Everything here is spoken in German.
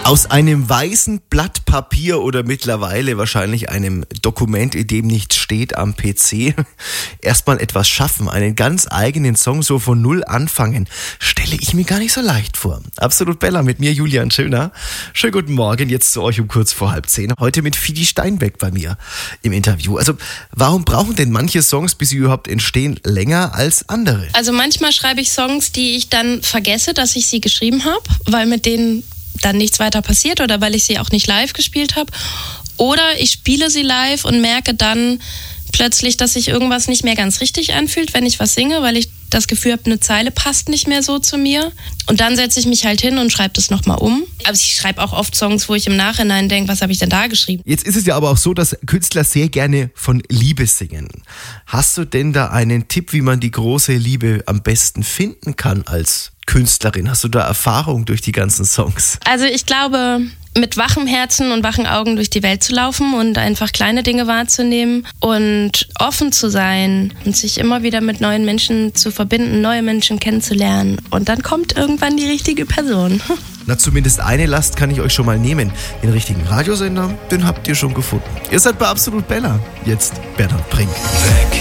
Aus einem weißen Blatt Papier oder mittlerweile wahrscheinlich einem Dokument, in dem nichts steht am PC, erstmal etwas schaffen, einen ganz eigenen Song so von null anfangen, stelle ich mir gar nicht so leicht vor. Absolut Bella mit mir, Julian Schöner. Schönen guten Morgen, jetzt zu euch um kurz vor 9:30. Heute mit Fidi Steinbeck bei mir im Interview. Also, warum brauchen denn manche Songs, bis sie überhaupt entstehen, länger als andere? Also manchmal schreibe ich Songs, die ich dann vergesse, dass ich sie geschrieben habe, weil mit denen dann nichts weiter passiert oder weil ich sie auch nicht live gespielt habe. Oder ich spiele sie live und merke dann plötzlich, dass sich irgendwas nicht mehr ganz richtig anfühlt, wenn ich was singe, weil ich das Gefühl habe, eine Zeile passt nicht mehr so zu mir. Und dann setze ich mich halt hin und schreibe das nochmal um. Aber ich schreibe auch oft Songs, wo ich im Nachhinein denke, was habe ich denn da geschrieben? Jetzt ist es ja aber auch so, dass Künstler sehr gerne von Liebe singen. Hast du denn da einen Tipp, wie man die große Liebe am besten finden kann als Künstlerin? Hast du da Erfahrung durch die ganzen Songs? Also ich glaube, mit wachem Herzen und wachen Augen durch die Welt zu laufen und einfach kleine Dinge wahrzunehmen und offen zu sein und sich immer wieder mit neuen Menschen zu verbinden, neue Menschen kennenzulernen. Und dann kommt irgendwann die richtige Person. Na, zumindest eine Last kann ich euch schon mal nehmen. Den richtigen Radiosender, den habt ihr schon gefunden. Ihr seid bei Absolut Bella. Jetzt Bernhard Brink. Weg.